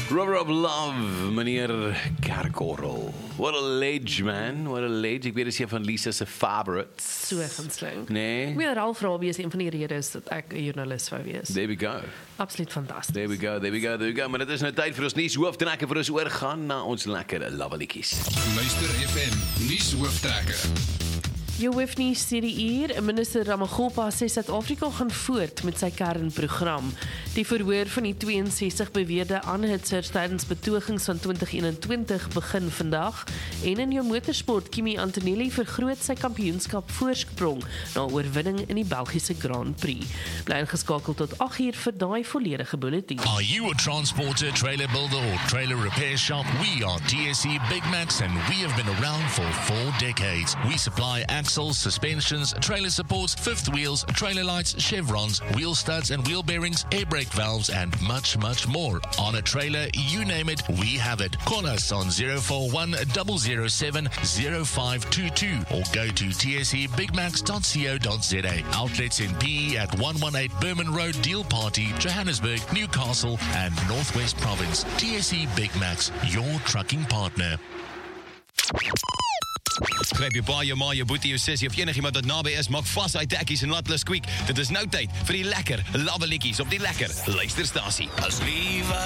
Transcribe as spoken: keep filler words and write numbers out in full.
River of Love, meneer Kerkorrel. What a ledge, man. What a ledge. Ek weet dis een van Lisa se favorites. So gunsteling. Nee. Weer Ralph Rabie is een van die redes dat ek 'n joernalis wou wees. There we go. Absoluut fantasties. There we go, there we go, there we go. Maar dit is nou tyd vir ons nuus hooftrekke vir ons oorgaan na ons lekker lawalietjies. Luister F M, nuus hooftrekke. Jou hoef nie sê die uur, minister Ramaphosa sê Suid-Afrika gaan voort met sy kernprogram. Die verhoor van die twee en sestig beweerde aanhitsers tydens betogings van twintig eenentwintig begin vandag. En in jou motorsport, Kimi Antonelli vergroot sy kampioenskap voorsprong na oorwinning in die Belgiese Grand Prix. Bly ingeskakel tot agt uur vir daai volledige bulletin. Are you a transporter, trailer builder or trailer repair shop? We are T S C Big Max and we have been around for four decades. We supply axles, suspensions, trailer supports, fifth wheels, trailer lights, chevrons, wheel studs and wheel bearings, air brake valves and much, much more. On a trailer, you name it, we have it. Call us on zero four one, zero zero seven, zero five two two or go to t s e big max dot co dot z a. Outlets in P E at one eighteen Berman Road, Deal Party, Johannesburg, Newcastle and Northwest Province. T S E Big Max, your trucking partner. Gryp jou pa, jou ma, jou boetie, jou sussie of enigiemand wat naby is, maak vas uit dekkies en laat hulle squeak. Dit is nou tyd vir die lekker lawalietjies op die lekker luisterstasie. As liewe